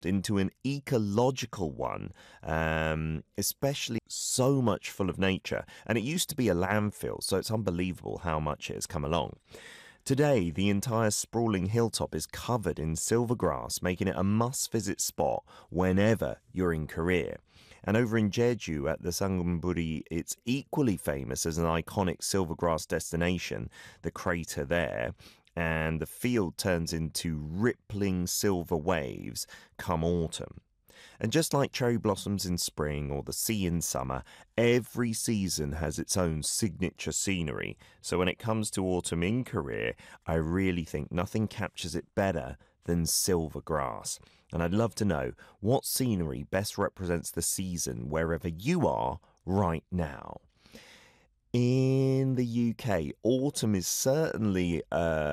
into an ecological one, especially so much full of nature. And it used to be a landfill, so it's unbelievable how much it has come along. Today, the entire sprawling hilltop is covered in silver grass, making it a must-visit spot whenever you're in Korea. And over in Jeju at the Sangunburi, it's equally famous as an iconic silvergrass destination, the crater there. And the field turns into rippling silver waves come autumn. And just like cherry blossoms in spring or the sea in summer, every season has its own signature scenery. So when it comes to autumn in Korea, I really think nothing captures it better than silver grass. And I'd love to know what scenery best represents the season wherever you are right now. In the UK, autumn is certainly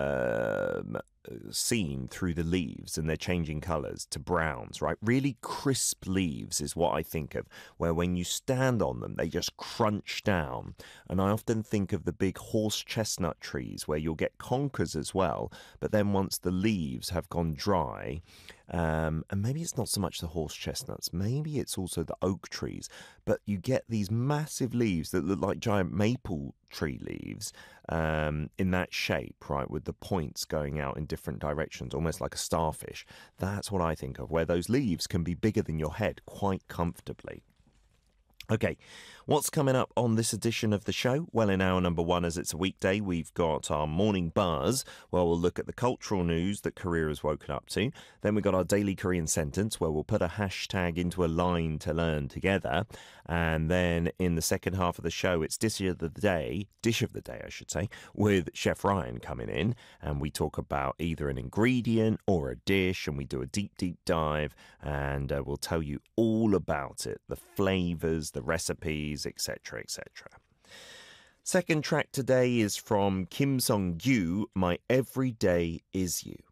seen through the leaves, and they're changing colours to browns, right? Really crisp leaves is what I think of, where when you stand on them, they just crunch down. And I often think of the big horse chestnut trees where you'll get conkers as well, but then once the leaves have gone dry, and maybe it's not so much the horse chestnuts, maybe it's also the oak trees, but you get these massive leaves that look like giant maple tree leaves in that shape, right, with the points going out in different directions, almost like a starfish. That's what I think of, where those leaves can be bigger than your head quite comfortably. Okay, what's coming up on this edition of the show? Well, in hour number one, as it's a weekday, we've got our morning buzz, where we'll look at the cultural news that Korea has woken up to. Then we've got our daily Korean sentence, where we'll put a hashtag into a line to learn together. And then in the second half of the show, it's dish of the day, I should say, with Chef Ryan coming in. And we talk about either an ingredient or a dish, and we do a deep, deep dive. And we'll tell you all about it, the flavors, the recipes, etc., etc. Second track today is from Kim Sung-gyu, My Everyday Is You.